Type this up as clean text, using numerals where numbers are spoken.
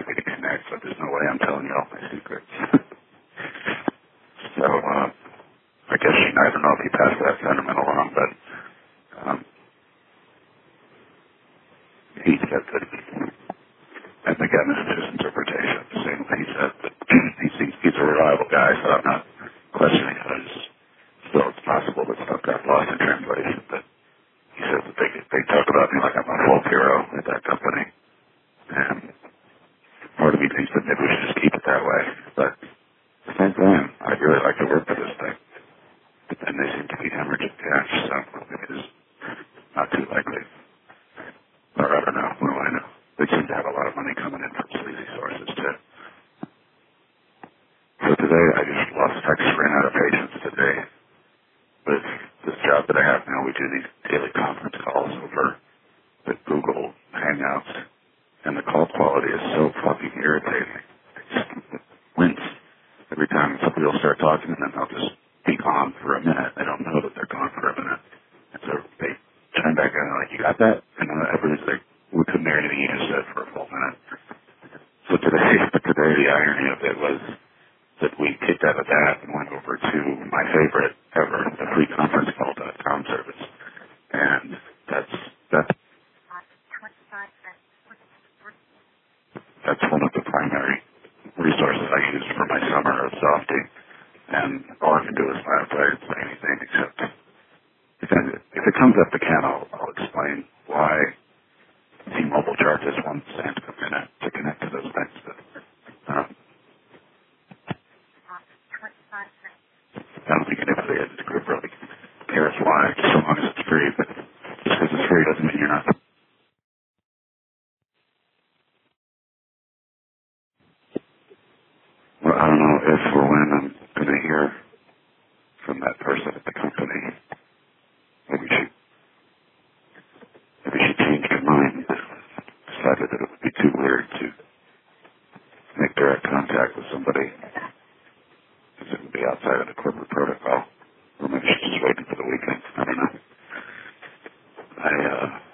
wanted me to connect, but there's no way I'm telling you all my secrets. So, I guess, I don't know if he passed that sentiment along, but he said that, and again, this is his interpretation of the same thing he said, that he's a reliable guy, so I'm not questioning it. Still, it's possible that stuff got lost in translation, but he says that they talk about me like I'm a folk hero at that company, and part of me thinks that maybe we should just keep it that way, but at the same time, I'd really like to work for this thing, but then they seem to be hemorrhaging cash, so maybe it's not too likely. Or I don't know, what do I know? They seem to have a lot of money coming in from sleazy sources, too. So today, I just lost touch, ran out of patience today. With this job that I have now, we do these daily conference calls over the Google Hangouts, and the call quality is so fucking irritating. I just wince every time somebody will start talking, and then they'll just be gone for a minute. They don't know that they're gone for a minute. And so they turn back and they're like, you got that? And then everybody's like, we couldn't hear anything you just said for a full minute. So today the irony of it was that we kicked out of that and went over to my favorite ever, the freeconferencecall.com service. And that's one of the primary resources I use for my summer of softing. And all I can do is laugh. I didn't say anything except if it comes up again, I'll explain why T-Mobile charges 1 cent a minute to connect to those things. But, I don't think anybody in this group really cares why, just so long as it's free. But just because it's free doesn't mean you're not. Well, I don't know if or when I'm going to hear from that person at the company. Maybe she changed her mind, decided that it would be too weird to make direct contact with somebody because it would be outside of the corporate protocol. Or maybe she's just waiting for the weekend. I don't know.